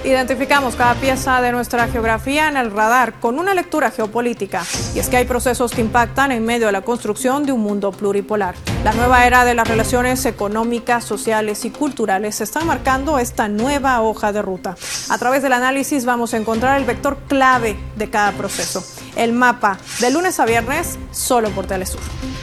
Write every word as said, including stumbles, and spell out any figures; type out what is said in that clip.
Identificamos cada pieza de nuestra geografía en el radar con una lectura geopolítica. Y es que hay procesos que impactan en medio de la construcción de un mundo pluripolar. La nueva era de las relaciones económicas, sociales y culturales está marcando esta nueva hoja de ruta. A través del análisis vamos a encontrar el vector clave de cada proceso. El mapa, de lunes a viernes, solo por Telesur.